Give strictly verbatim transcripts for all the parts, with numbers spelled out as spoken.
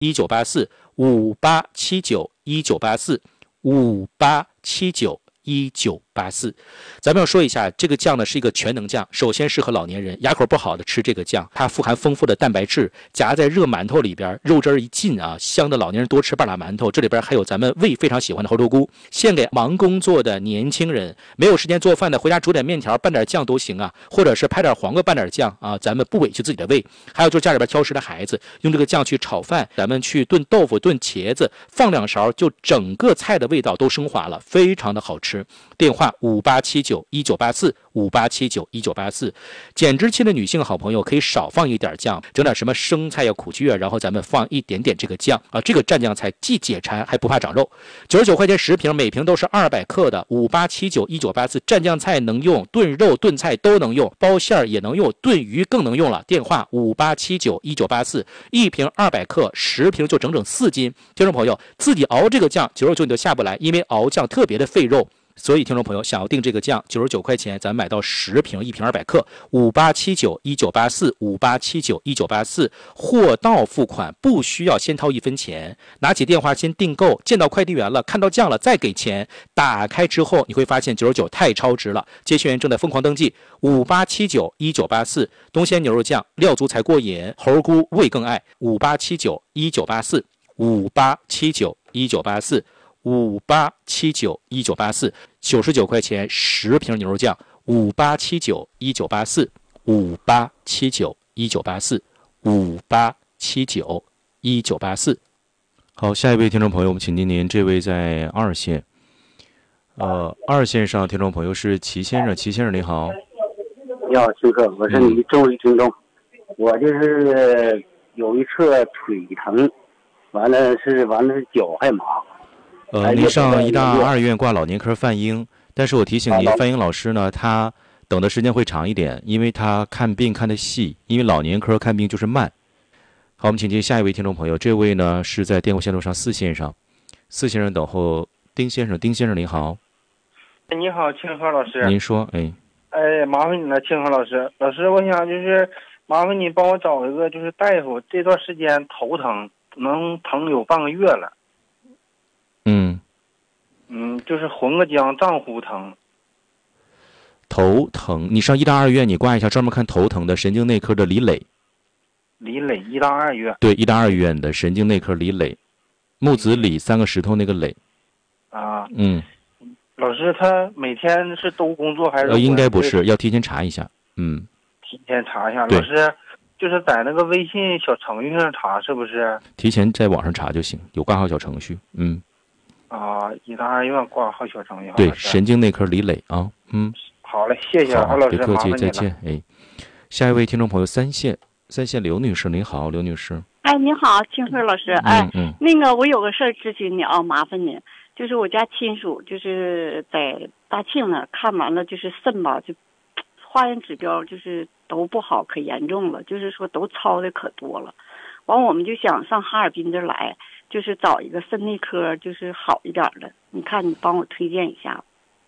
一九八四，五八七九一九八四，五八七九一九八四。咱们要说一下，这个酱呢是一个全能酱，首先适合老年人，牙口不好的吃这个酱，它富含丰富的蛋白质，夹在热馒头里边，肉汁儿一进啊，香的老年人多吃半拉馒头。这里边还有咱们胃非常喜欢的猴头菇，献给忙工作的年轻人，没有时间做饭的，回家煮点面条拌点酱都行啊，或者是拍点黄瓜拌点酱啊，咱们不委屈自己的胃。还有就是家里边挑食的孩子，用这个酱去炒饭，咱们去炖豆腐、炖茄子，放两勺，就整个菜的味道都升华了，非常的好吃。电话五八七九一九八四，五八七九一九八四。减脂期的女性好朋友可以少放一点酱，整点什么生菜呀、苦苣啊，然后咱们放一点点这个酱啊，这个蘸酱菜既解馋还不怕长肉。九十九块钱十瓶，每瓶都是二百克的。五八七九一九八四，蘸酱菜能用，炖肉炖菜都能用，包馅儿也能用，炖鱼更能用了。电话五八七九一九八四，一瓶二百克，十瓶就整整四斤。听众朋友，自己熬这个酱九十九你都下不来，因为熬酱特别的费肉。所以听众朋友想要订这个酱九十九块钱，咱买到十瓶，一瓶二百克。五八七九一九八四，五八七九一九八四，货到付款，不需要先掏一分钱，拿起电话先订购，见到快递员了，看到酱了再给钱。打开之后你会发现九十九太超值了，接线员正在疯狂登记。五八七九一九八四，东鲜牛肉酱料足才过瘾，猴菇味更爱。五八七九一九八四，五八七九一九八四。五八七九一九八四，九十九块钱十瓶牛肉酱。五八七九一九八四，五八七九一九八四，五八七九一九八四。好，下一位听众朋友，我们请听您，这位在二线。呃，二线上听众朋友是齐先生，齐先生你好。 你好，徐哥，我是你忠实听众、嗯。我就是有一侧腿疼，完了是完了是脚还麻。 呃，您上医大二院挂老年科范英，但是我提醒您，范英老师呢，他等的时间会长一点，因为他看病看的细，因为老年科看病就是慢。好，我们请接下一位听众朋友，这位呢是在电话线路上四线上，四先生等候丁先生，丁先生您好。 你好，清河老师。 您说，哎。 哎，麻烦你了，清河老师。老师，我想就是麻烦你帮我找一个就是大夫，这段时间头疼，能疼有半个月了。 嗯， 嗯，就是浑个浆，胀乎疼。 头疼，你上医大二院，你挂一下专门看头疼的神经内科的李磊。 李磊，医大二院。 对，医大二院的神经内科李磊，木子李三个石头那个磊。 啊， 嗯。 老师，他每天是都工作还是？ 呃，应该不是，要提前查一下。嗯。 提前查一下，老师。就是在那个微信小程序上查，是不是？ 提前在网上查就行，有挂号小程序。嗯。 啊，医大二院挂号小程序。 对，神经内科李磊啊，嗯， 好嘞，谢谢啊，老师， 别客气，再见。哎，下一位听众朋友，三线，三线刘女士，您好，刘女士。 哎，你好，清慧老师。哎，嗯嗯，那个我有个事儿咨询你啊，麻烦你，就是我家亲属就是在大庆那看完了，就是肾吧，就化验指标就是都不好，可严重了，就是说都超的可多了。完，我们就想上哈尔滨这来。就是找一个肾内科，就是好一点的，你看你帮我推荐一下。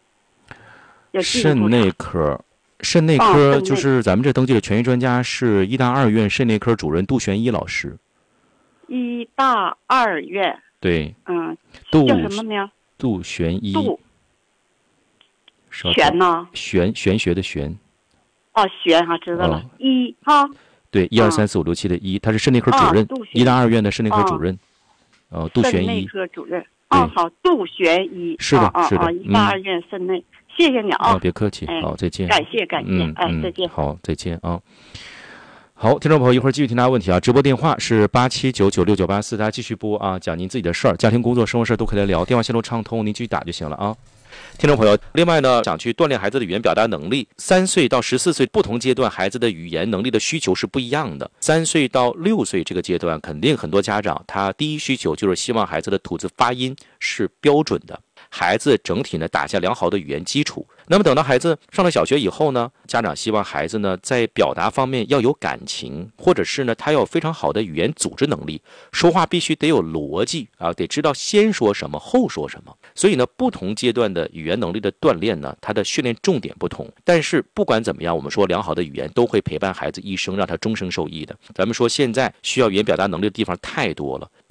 肾内科，肾内科就是咱们这登记的权威专家是医大二院肾内科主任杜玄一老师。 医大二院。 对。 嗯。 杜叫什么名？ 杜玄一。 杜。玄呢？ 玄玄学的玄。 哦，玄哈，知道了。一哈。 对，一二三四五六七的一，他是肾内科主任，医大二院的肾内科主任。哦，杜玄一， 肾内科主任。哦，好，杜玄一。 是的，是的。 医大二院肾内，谢谢你啊。 别客气，好，再见。 感谢感谢，哎，再见。 好，再见啊。好，听众朋友，一会儿继续听大家问题啊。直播电话是八七九九六九八四，大家继续拨啊，讲您自己的事儿，家庭、工作、生活事都可以来聊，电话线路畅通，您继续打就行了啊。听众朋友，另外呢，想去锻炼孩子的语言表达能力，三岁到十四岁不同阶段孩子的语言能力的需求是不一样的。三岁到六岁这个阶段，肯定很多家长他第一需求就是希望孩子的吐字发音是标准的。 孩子整体呢打下良好的语言基础。那么等到孩子上了小学以后呢，家长希望孩子呢在表达方面要有感情，或者是呢他要有非常好的语言组织能力，说话必须得有逻辑啊，得知道先说什么后说什么。所以呢，不同阶段的语言能力的锻炼呢，它的训练重点不同。但是不管怎么样，我们说良好的语言都会陪伴孩子一生，让他终生受益的。咱们说现在需要语言表达能力的地方太多了，